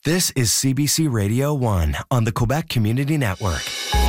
This is CBC Radio 1 on the Quebec Community Network.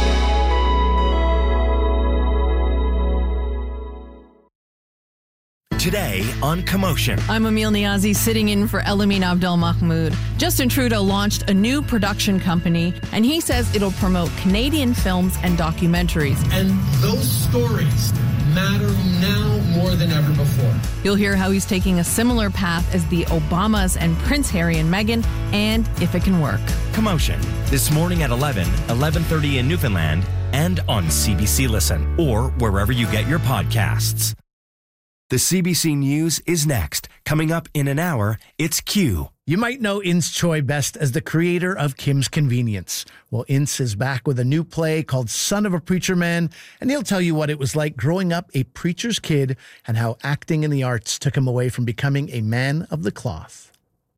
Today on Commotion. I'm Emil Niazi, sitting in for Elamine Abdelmahmoud. Justin Trudeau launched a new production company, and he says it'll promote Canadian films and documentaries. And those stories matter now more than ever before. You'll hear how he's taking a similar path as the Obamas and Prince Harry and Meghan, and if it can work. Commotion, this morning at 11:30 in Newfoundland, and on CBC Listen, or wherever you get your podcasts. The CBC News is next. Coming up in an hour, it's Q. You might know Ince Choi best as the creator of Kim's Convenience. Well, Ince is back with a new play called Son of a Preacher Man, and he'll tell you what it was like growing up a preacher's kid and how acting in the arts took him away from becoming a man of the cloth.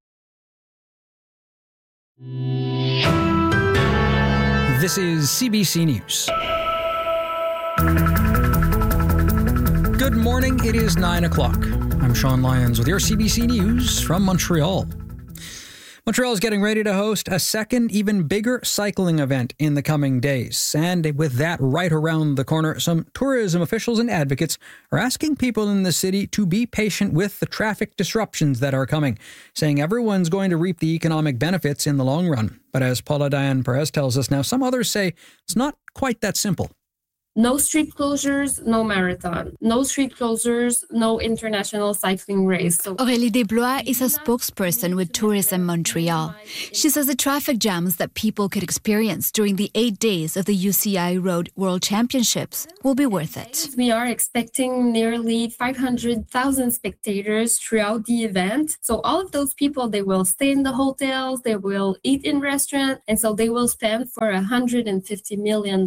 This is CBC News. Good morning, it is 9 o'clock. I'm Sean Lyons with your CBC News from Montreal. Montreal is getting ready to host a second, even bigger cycling event in the coming days. And with that right around the corner, some tourism officials and advocates are asking people in the city to be patient with the traffic disruptions that are coming, saying everyone's going to reap the economic benefits in the long run. But as Paula Diane Perez tells us now, some others say it's not quite that simple. No street closures, no marathon. No street closures, no international cycling race. Aurélie Desblois is a spokesperson with Tourism Montreal. She says the traffic jams that people could experience during the 8 days of the UCI Road World Championships will be worth it. We are expecting nearly 500,000 spectators throughout the event. So all of those people, they will stay in the hotels, they will eat in restaurants, and so they will spend for $150 million.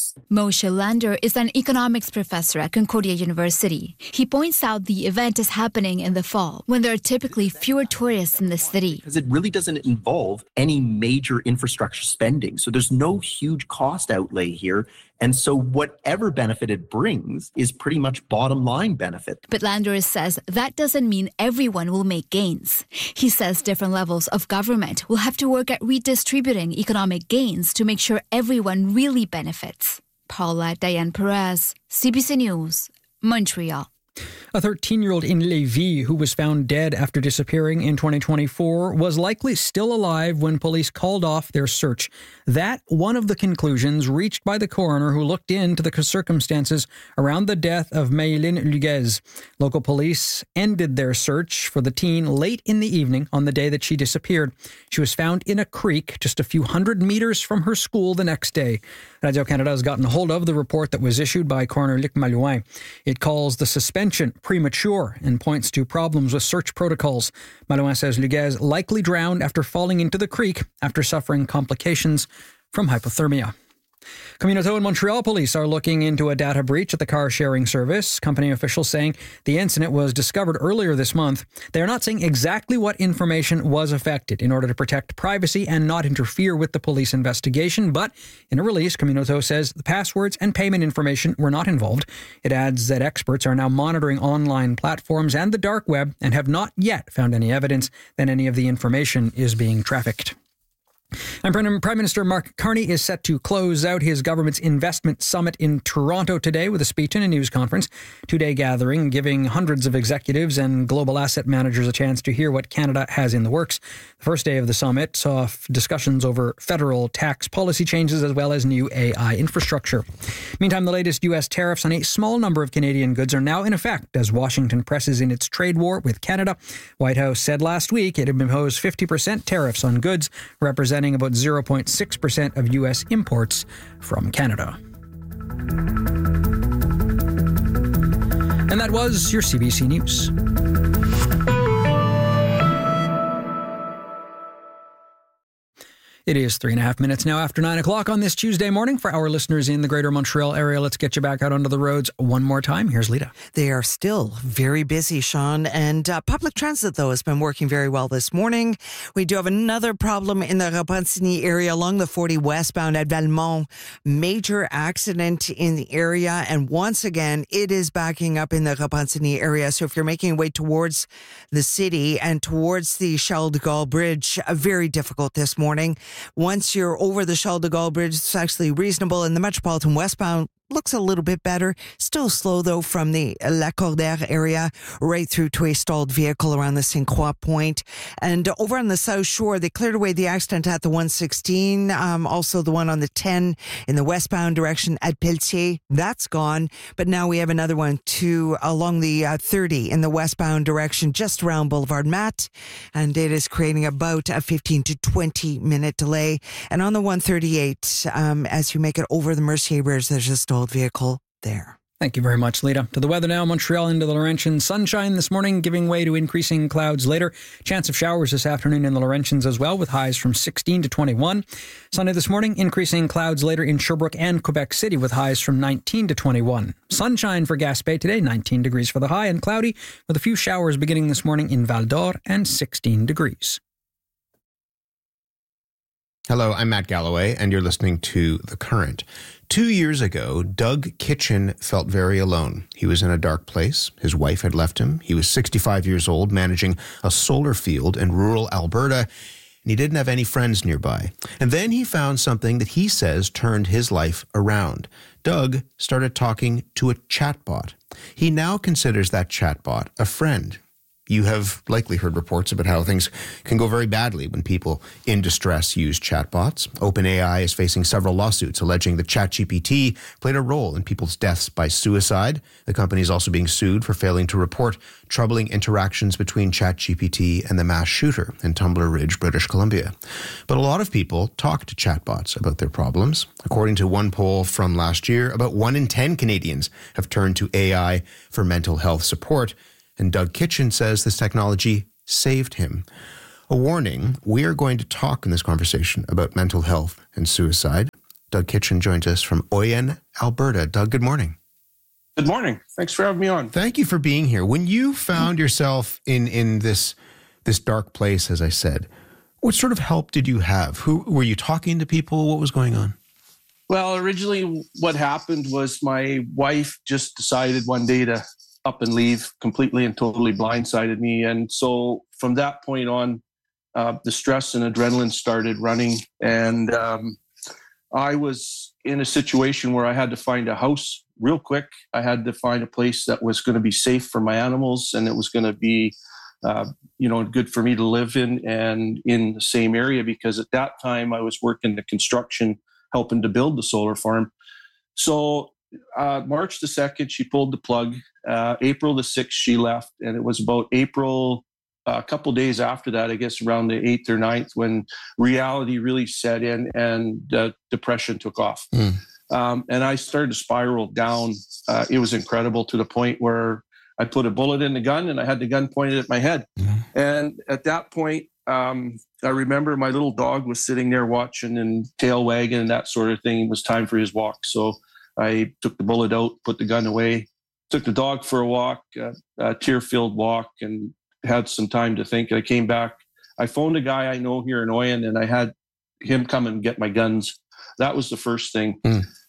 Moshe Lander is an economics professor at Concordia University. He points out the event is happening in the fall, when there are typically fewer tourists in the city. Because it really doesn't involve any major infrastructure spending. So there's no huge cost outlay here. And so whatever benefit it brings is pretty much bottom line benefit. But Landers says that doesn't mean everyone will make gains. He says different levels of government will have to work at redistributing economic gains to make sure everyone really benefits. Paula Diane Perez, CBC News, Montreal. A 13-year-old in Lévis who was found dead after disappearing in 2024 was likely still alive when police called off their search. That one of the conclusions reached by the coroner who looked into the circumstances around the death of Mayelin Luguez. Local police ended their search for the teen late in the evening on the day that she disappeared. She was found in a creek just a few hundred meters from her school the next day. Radio-Canada has gotten hold of the report that was issued by Coroner Luc Malouin. It calls the suspension premature and points to problems with search protocols. Malouin says Luguez likely drowned after falling into the creek after suffering complications from hypothermia. Communauté and Montreal police are looking into a data breach at the car-sharing service. Company officials saying the incident was discovered earlier this month. They are not saying exactly what information was affected in order to protect privacy and not interfere with the police investigation. But in a release, Communauté says the passwords and payment information were not involved. It adds that experts are now monitoring online platforms and the dark web and have not yet found any evidence that any of the information is being trafficked. And Prime Minister Mark Carney is set to close out his government's investment summit in Toronto today with a speech and a news conference. Two-day gathering giving hundreds of executives and global asset managers a chance to hear what Canada has in the works. The first day of the summit saw discussions over federal tax policy changes as well as new AI infrastructure. Meantime, the latest U.S. tariffs on a small number of Canadian goods are now in effect as Washington presses in its trade war with Canada. White House said last week it had imposed 50% tariffs on goods, representing about 0.6% of U.S. imports from Canada. And that was your CBC News. It is 3.5 minutes now after 9 o'clock on this Tuesday morning. For our listeners in the greater Montreal area, let's get you back out onto the roads one more time. Here's Lita. They are still very busy, Sean, and public transit, though, has been working very well this morning. We do have another problem in the Repentigny area along the 40 westbound at Valmont. Major accident in the area, and once again, it is backing up in the Repentigny area. So if you're making your way towards the city and towards the Charles de Gaulle Bridge, very difficult this morning. Once you're over the Charles de Gaulle Bridge, it's actually reasonable. In the Metropolitan westbound, looks a little bit better. Still slow, though, from the La Cordaire area right through to a stalled vehicle around the St. Croix point. And over on the South Shore, they cleared away the accident at the 116. Also the one on the 10 in the westbound direction at Pelletier. That's gone. But now we have another one, too, along the 30 in the westbound direction, just around Boulevard Matt. And it is creating about a 15 to 20 minute delay. And on the 138, as you make it over the Mercier Bridge, there's a stalled vehicle there. Thank you very much, Lita. To the weather now, Montreal into the Laurentians. Sunshine this morning, giving way to increasing clouds later. Chance of showers this afternoon in the Laurentians as well, with highs from 16 to 21. Sunday this morning, increasing clouds later in Sherbrooke and Quebec City, with highs from 19 to 21. Sunshine for Gaspé today, 19 degrees for the high, and cloudy with a few showers beginning this morning in Val d'Or and 16 degrees. Hello, I'm Matt Galloway, and you're listening to The Current. 2 years ago, Doug Kitchen felt very alone. He was in a dark place. His wife had left him. He was 65 years old, managing a solar field in rural Alberta, and he didn't have any friends nearby. And then he found something that he says turned his life around. Doug started talking to a chatbot. He now considers that chatbot a friend. You have likely heard reports about how things can go very badly when people in distress use chatbots. OpenAI is facing several lawsuits alleging that ChatGPT played a role in people's deaths by suicide. The company is also being sued for failing to report troubling interactions between ChatGPT and the mass shooter in Tumbler Ridge, British Columbia. But a lot of people talk to chatbots about their problems. According to one poll from last year, about 1 in 10 Canadians have turned to AI for mental health support. And Doug Kitchen says this technology saved him. A warning, we are going to talk in this conversation about mental health and suicide. Doug Kitchen joins us from Oyen, Alberta. Doug, good morning. Good morning. Thanks for having me on. Thank you for being here. When you found yourself in this dark place, as I said, what sort of help did you have? Who were you talking to people? What was going on? Well, originally what happened was my wife just decided one day to up and leave, completely and totally blindsided me. And so from that point on, the stress and adrenaline started running. And I was in a situation where I had to find a house real quick. I had to find a place that was going to be safe for my animals, and it was going to be good for me to live in and in the same area, because at that time I was working the construction, helping to build the solar farm. So March the 2nd, she pulled the plug. April the 6th, she left. And it was about April, a couple days after that, I guess around the 8th or 9th, when reality really set in and depression took off. And I started to spiral down. It was incredible, to the point where I put a bullet in the gun and I had the gun pointed at my head. And at that point, I remember my little dog was sitting there watching and tail wagging and that sort of thing. It was time for his walk. So I took the bullet out, put the gun away, took the dog for a walk, a tear-filled walk, and had some time to think. I came back. I phoned a guy I know here in Oyen, and I had him come and get my guns. That was the first thing.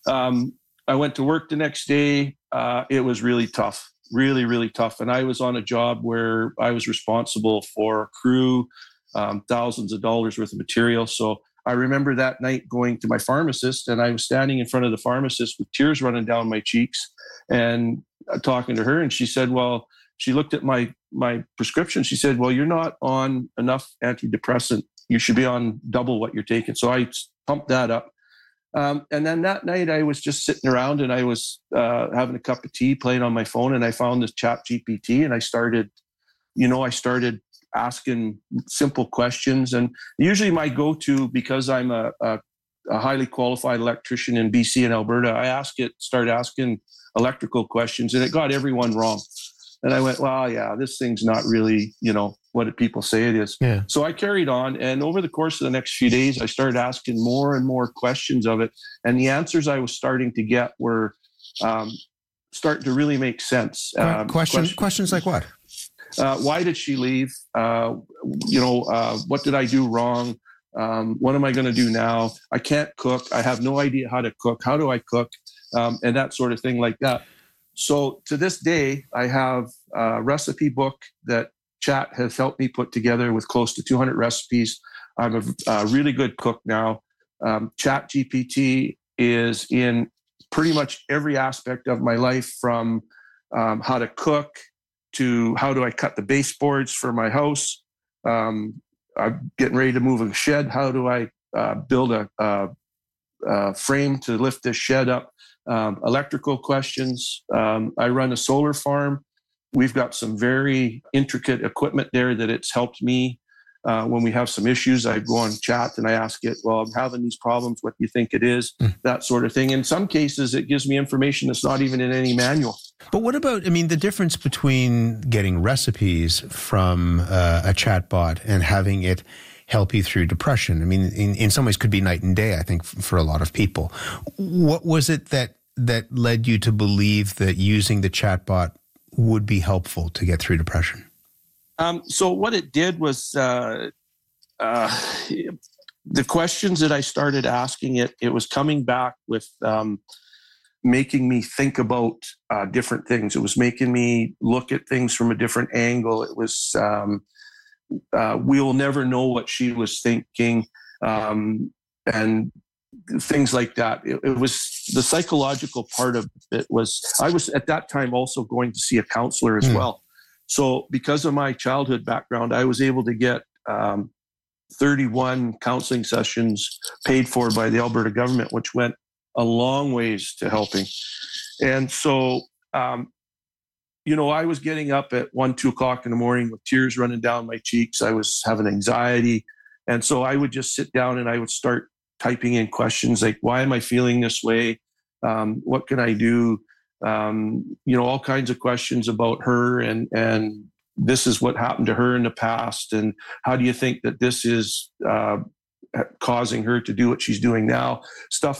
I went to work the next day. It was really tough, really, really tough. And I was on a job where I was responsible for crew, thousands of dollars worth of material. So I remember that night going to my pharmacist, and I was standing in front of the pharmacist with tears running down my cheeks and talking to her. And she said, well, she looked at my prescription. She said, well, you're not on enough antidepressant. You should be on double what you're taking. So I pumped that up. And then that night I was just sitting around, and I was having a cup of tea, playing on my phone, and I found this ChatGPT, and I started asking simple questions. And usually my go-to, because I'm a highly qualified electrician in BC and Alberta, I start asking electrical questions, and it got everyone wrong. And I went, well, yeah, this thing's not really, what people say it is. Yeah. So I carried on. And over the course of the next few days, I started asking more and more questions of it. And the answers I was starting to get were starting to really make sense. Questions like what? Why did she leave? What did I do wrong? What am I going to do now? I can't cook. I have no idea how to cook. How do I cook? And that sort of thing like that. So to this day, I have a recipe book that Chat has helped me put together with close to 200 recipes. I'm a really good cook now. Chat GPT is in pretty much every aspect of my life, from how to cook to how do I cut the baseboards for my house. I'm getting ready to move a shed. How do I build a frame to lift this shed up? Electrical questions. I run a solar farm. We've got some very intricate equipment there that it's helped me. When we have some issues, I go on Chat and I ask it, well, I'm having these problems. What do you think it is? That sort of thing. In some cases, it gives me information that's not even in any manual. But what about, the difference between getting recipes from a chatbot and having it help you through depression? In some ways could be night and day, I think, for a lot of people. What was it that led you to believe that using the chatbot would be helpful to get through depression? So what it did was the questions that I started asking it was coming back with making me think about different things. It was making me look at things from a different angle. It was, we'll never know what she was thinking, and things like that. It was the psychological part of it. I was at that time also going to see a counselor as well. So because of my childhood background, I was able to get 31 counseling sessions paid for by the Alberta government, which went a long ways to helping. And so, I was getting up at 1, 2 o'clock in the morning with tears running down my cheeks. I was having anxiety. And so I would just sit down and I would start typing in questions like, why am I feeling this way? What can I do? All kinds of questions about her, and this is what happened to her in the past, and how do you think that this is causing her to do what she's doing now? Stuff